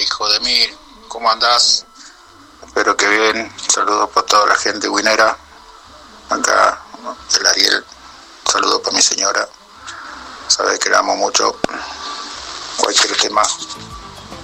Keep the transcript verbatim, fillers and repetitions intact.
hijo de mil, ¿cómo andás? Espero que bien. Saludos para toda la gente winera. Acá el Ariel. Saludos para mi señora. Sabes que la amo mucho. Cualquier tema